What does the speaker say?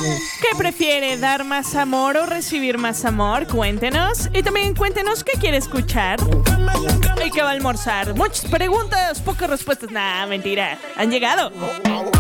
¿Qué prefiere, dar más amor o recibir más amor? Cuéntenos. Y también cuéntenos qué quiere escuchar y qué va a almorzar. Muchas preguntas, pocas respuestas. Nah, mentira. Han llegado.